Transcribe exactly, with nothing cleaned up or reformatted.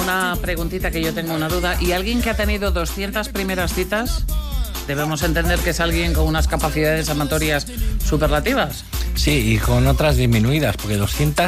una preguntita que yo tengo una duda. ¿Y alguien que ha tenido doscientas primeras citas, debemos entender que es alguien con unas capacidades amatorias superlativas? Sí, y con otras disminuidas, porque doscientas